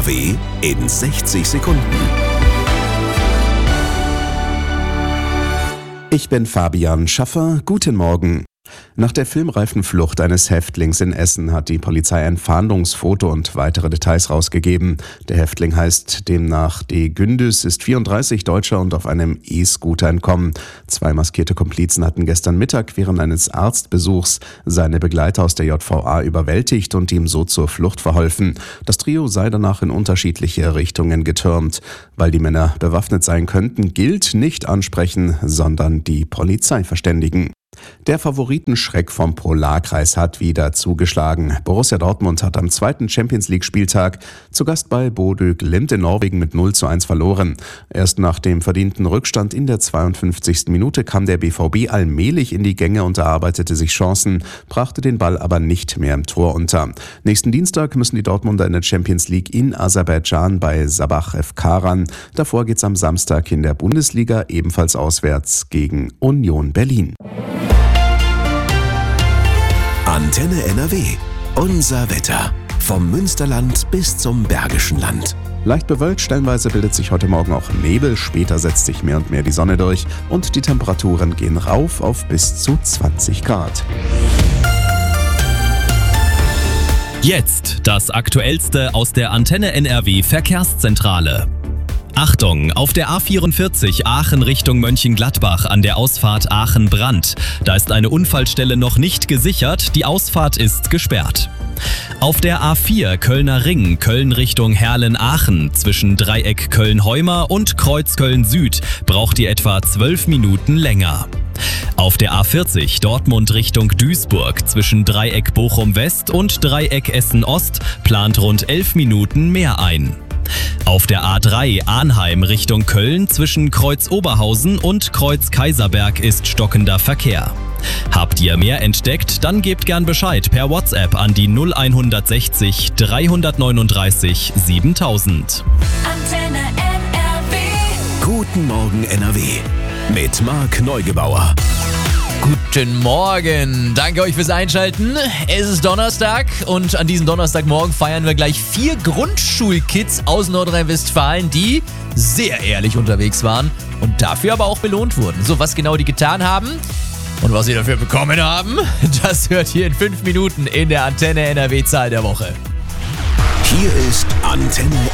NRW in 60 Sekunden. Ich bin Fabian Schaffer. Guten Morgen. Nach der filmreifen Flucht eines Häftlings in Essen hat die Polizei ein Fahndungsfoto und weitere Details rausgegeben. Der Häftling heißt demnach D. Gündüz, ist 34, Deutscher und auf einem E-Scooter entkommen. 2 maskierte Komplizen hatten gestern Mittag während eines Arztbesuchs seine Begleiter aus der JVA überwältigt und ihm so zur Flucht verholfen. Das Trio sei danach in unterschiedliche Richtungen getürmt. Weil die Männer bewaffnet sein könnten, gilt nicht ansprechen, sondern die Polizei verständigen. Der Favoritenschreck vom Polarkreis hat wieder zugeschlagen. Borussia Dortmund hat am 2. Champions-League-Spieltag zu Gast bei Bodø Glimt in Norwegen mit 0:1 verloren. Erst nach dem verdienten Rückstand in der 52. Minute kam der BVB allmählich in die Gänge und erarbeitete sich Chancen, brachte den Ball aber nicht mehr im Tor unter. Nächsten Dienstag müssen die Dortmunder in der Champions League in Aserbaidschan bei Sabah FK ran. Davor geht's am Samstag in der Bundesliga ebenfalls auswärts gegen Union Berlin. Antenne NRW. Unser Wetter. Vom Münsterland bis zum Bergischen Land. Leicht bewölkt, stellenweise bildet sich heute Morgen auch Nebel, später setzt sich mehr und mehr die Sonne durch und die Temperaturen gehen rauf auf bis zu 20 Grad. Jetzt das Aktuellste aus der Antenne NRW Verkehrszentrale. Achtung, auf der A44 Aachen Richtung Mönchengladbach an der Ausfahrt Aachen-Brandt. Da ist eine Unfallstelle noch nicht gesichert, die Ausfahrt ist gesperrt. Auf der A4 Kölner Ring, Köln Richtung Herlen-Aachen, zwischen Dreieck Köln-Heumer und Kreuz Köln-Süd braucht ihr etwa 12 Minuten länger. Auf der A40 Dortmund Richtung Duisburg, zwischen Dreieck Bochum-West und Dreieck Essen-Ost plant rund 11 Minuten mehr ein. Auf der A3 Arnheim Richtung Köln zwischen Kreuz Oberhausen und Kreuz Kaiserberg ist stockender Verkehr. Habt ihr mehr entdeckt? Dann gebt gern Bescheid per WhatsApp an die 0160 339 7000. Antenne NRW. Guten Morgen NRW. Mit Marc Neugebauer. Guten Morgen, danke euch fürs Einschalten. Es ist Donnerstag und an diesem Donnerstagmorgen feiern wir gleich 4 Grundschulkids aus Nordrhein-Westfalen, die sehr ehrlich unterwegs waren und dafür aber auch belohnt wurden. So, was genau die getan haben und was sie dafür bekommen haben, das hört ihr in 5 Minuten in der Antenne NRW Zahl der Woche. Hier ist Antenne